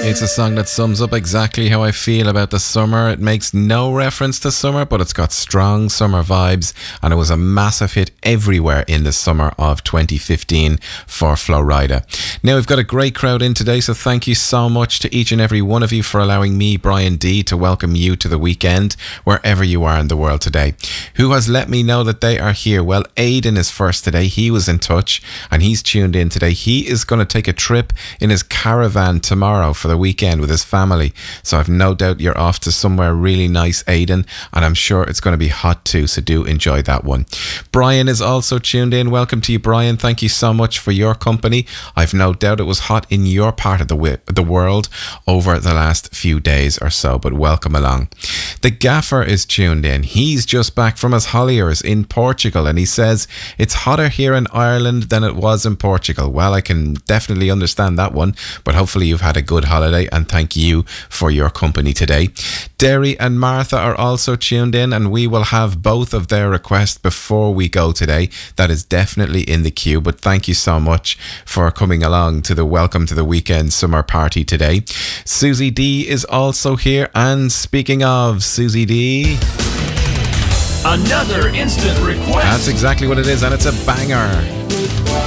It's a song that sums up exactly how I feel about the summer. It makes no reference to summer, but it's got strong summer vibes, and it was a massive hit everywhere in the summer of 2015 for Flo Rida. Now, we've got a great crowd in today, so thank you so much to each and every one of you for allowing me, Brian D, to welcome you to the weekend, wherever you are in the world today. Who has let me know that they are here? Well, Aidan is first today. He was in touch, and he's tuned in today. He is going to take a trip in his caravan tomorrow for the weekend with his family, so I've no doubt you're off to somewhere really nice, Aidan, and I'm sure it's going to be hot too, so do enjoy that one. Brian is also tuned in. Welcome to you, Brian. Thank you so much for your company. I've no doubt it was hot in your part of the world over the last few days or so, but welcome along. The Gaffer is tuned in. He's just back from his holidays in Portugal, and he says it's hotter here in Ireland than it was in Portugal. Well, I can definitely understand that one, but hopefully you've had a good holiday, and thank you for your company today. Derry and Martha are also tuned in, and we will have both of their requests before we go today. That is definitely in the queue, but thank you so much for coming along to the Welcome to the Weekend summer party today. Susie D is also here, and speaking of Susie D, another instant request. that's exactly what it is, and it's a banger.